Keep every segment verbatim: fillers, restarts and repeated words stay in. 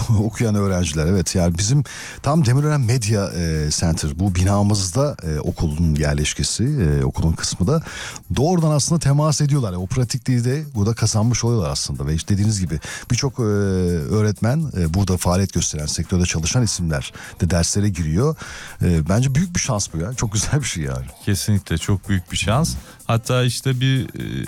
okuyan öğrenciler, evet. Yani bizim tam Demirören Medya e, Center, bu binamızda e, okulun yerleşkesi, e, okulun kısmı da doğrudan aslında temas ediyorlar. Yani o pratikliği de burada kazanmış oluyorlar aslında. Ve işte dediğiniz gibi birçok e, öğretmen e, burada faaliyet gösteren, sektörde çalışan isimler de derslere giriyor. E, bence büyük bir şans bu ya. Çok güzel bir şey yani. Kesinlikle çok büyük bir şans. Hatta işte bir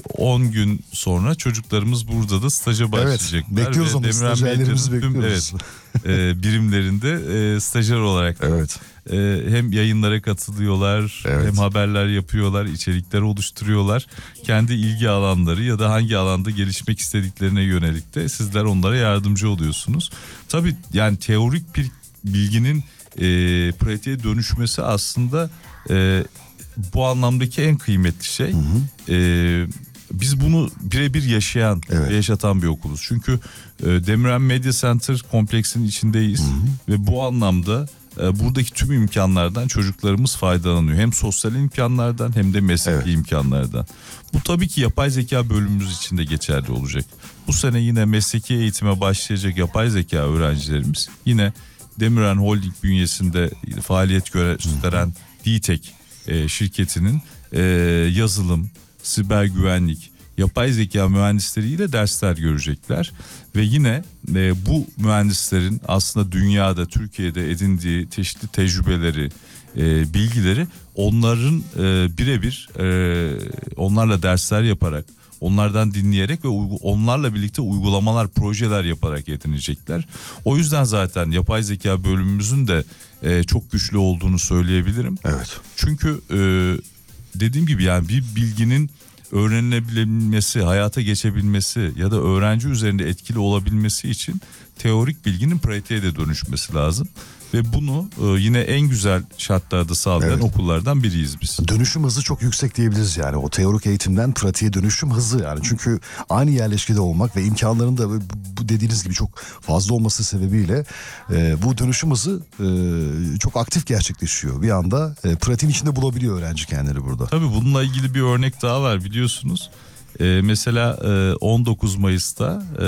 on gün sonra çocuklarımız burada da staja başlayacaklar. Evet, bekliyoruz onu, stajyerlerimizi bekliyoruz. Evet, e, birimlerinde e, stajyer olarak. Evet. E, hem yayınlara katılıyorlar, evet. hem haberler yapıyorlar, içerikler oluşturuyorlar. Kendi ilgi alanları ya da hangi alanda gelişmek istediklerine yönelik de sizler onlara yardımcı oluyorsunuz. Tabii yani teorik bir bilginin e, pratiğe dönüşmesi aslında e, bu anlamdaki en kıymetli şey. Hı hı. E, biz bunu birebir yaşayan evet. ve yaşatan bir okuluz. Çünkü e, Demirören Medya Center kompleksinin içindeyiz. Hı hı. Ve bu anlamda e, buradaki tüm imkanlardan çocuklarımız faydalanıyor. Hem sosyal imkanlardan hem de mesleki evet. imkanlardan. Bu tabii ki yapay zeka bölümümüz için de geçerli olacak. Bu sene yine mesleki eğitime başlayacak yapay zeka öğrencilerimiz yine Demirören Holding bünyesinde faaliyet gösteren D-Tech e, şirketinin e, yazılım, siber güvenlik, yapay zeka mühendisleriyle dersler görecekler. Ve yine e, bu mühendislerin aslında dünyada, Türkiye'de edindiği çeşitli tecrübeleri, e, bilgileri onların e, birebir e, onlarla dersler yaparak, onlardan dinleyerek ve onlarla birlikte uygulamalar, projeler yaparak edinecekler. O yüzden zaten yapay zeka bölümümüzün de e, çok güçlü olduğunu söyleyebilirim. Evet. Çünkü e, dediğim gibi yani bir bilginin öğrenilebilmesi, hayata geçebilmesi ya da öğrenci üzerinde etkili olabilmesi için teorik bilginin pratiğe de dönüşmesi lazım. Ve bunu e, yine en güzel şartlarda sağlayan evet. okullardan biriyiz biz. Dönüşüm hızı çok yüksek diyebiliriz yani. O teorik eğitimden pratiğe dönüşüm hızı yani. Çünkü aynı yerleşkede olmak ve imkanların da bu dediğiniz gibi çok fazla olması sebebiyle e, bu dönüşüm hızı e, çok aktif gerçekleşiyor. Bir anda e, pratiğin içinde bulabiliyor öğrenci kendini burada. Tabii bununla ilgili bir örnek daha var biliyorsunuz. E, mesela e, on dokuz Mayıs'ta e,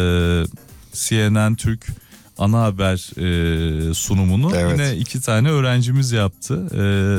C N N Türk ana haber e, sunumunu evet. yine iki tane öğrencimiz yaptı. E,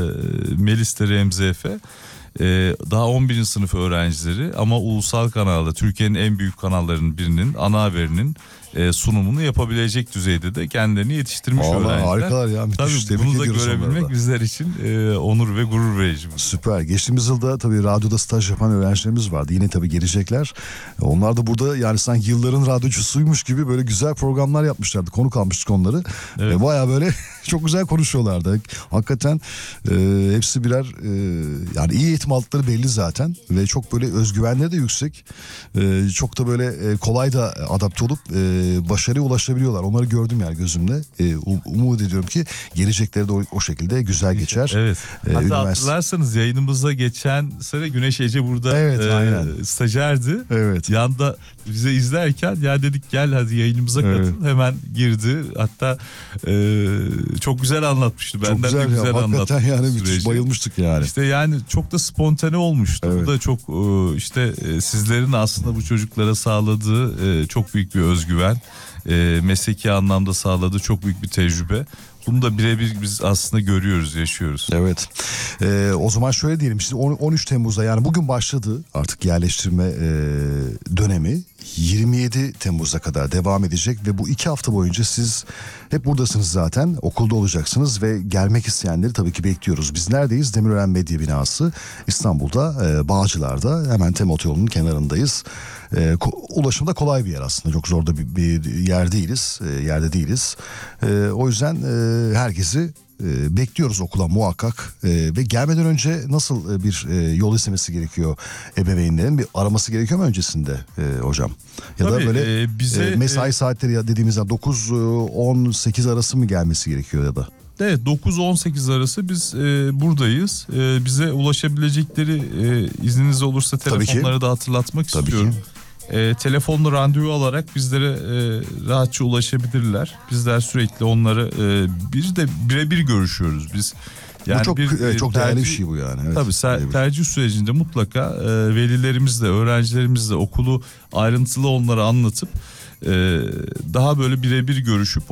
Melis de Remzi Efe. E, daha on birinci sınıf öğrencileri ama ulusal kanalda, Türkiye'nin en büyük kanallarının birinin ana haberinin e, sunumunu yapabilecek düzeyde de kendilerini yetiştirmiş Vallahi öğrenciler. Harikalar ya, müthiş. Tabii bunu da görebilmek bizler için e, onur ve gurur verici. Süper. Geçtiğimiz yılda tabii radyoda staj yapan öğrencilerimiz vardı. Yine tabii gelecekler. Onlar da burada yani sanki yılların radyocusuymuş gibi böyle güzel programlar yapmışlardı. Konuk almıştık onları. Evet. E, bayağı böyle çok güzel konuşuyorlardı. Hakikaten e, hepsi birer e, yani iyi eğitim aldıkları belli zaten. Ve çok böyle özgüvenleri de yüksek. E, çok da böyle e, kolay da adapte olup e, başarıya ulaşabiliyorlar. Onları gördüm yani gözümle. E, umut ediyorum ki gelecekleri de o, o şekilde güzel geçer. Evet. E, Hatta üniversite... hatırlarsanız yayınımızda geçen sene Güneş Ece burada evet, e, stajyerdi. Evet. Yanda bize izlerken ya dedik gel hadi yayınımıza katıl. Evet. Hemen girdi. Hatta e, çok güzel anlatmıştı. Benden çok güzel de güzel ya. anlattı. Hakikaten yani müthiş, bayılmıştık yani. İşte yani çok da spontane olmuştu. Evet. Bu da çok e, işte e, sizlerin aslında bu çocuklara sağladığı e, çok büyük bir özgüven. E, mesleki anlamda sağladığı çok büyük bir tecrübe. Bunu da birebir biz aslında görüyoruz, yaşıyoruz. Evet. Ee, o zaman şöyle diyelim. Şimdi on üç Temmuz'da yani bugün başladı artık yerleştirme e, dönemi. yirmi yedi Temmuz'a kadar devam edecek ve bu iki hafta boyunca siz hep buradasınız zaten. Okulda olacaksınız ve gelmek isteyenleri tabii ki bekliyoruz. Biz neredeyiz? Demirören Medya Binası İstanbul'da, e, Bağcılar'da, hemen Tem Otoyolu'nun kenarındayız. E, ko- ulaşımda kolay bir yer aslında. Çok zor da bir, bir yer değiliz. E, yerde değiliz. E, o yüzden e, herkesi E, bekliyoruz okula muhakkak e, ve gelmeden önce nasıl bir e, yol istemesi gerekiyor ebeveynlerin, bir araması gerekiyor mu öncesinde e, hocam? Ya Tabii, da böyle e, bize e, mesai e, saatleri ya dediğimizde dokuz on sekiz arası mı gelmesi gerekiyor ya da? Evet, dokuz on sekiz arası biz e, buradayız. E, bize ulaşabilecekleri e, izniniz olursa telefonları da hatırlatmak Tabii istiyorum. Ki. E, telefonla randevu alarak bizlere e, rahatça ulaşabilirler. Bizler sürekli onları e, bir de birebir görüşüyoruz biz. Yani bu çok bir, evet, çok tercih, değerli bir şey bu yani. Evet, tabii ser, tercih sürecinde mutlaka e, velilerimizle, öğrencilerimizle okulu ayrıntılı onlara anlatıp e, daha böyle birebir görüşüp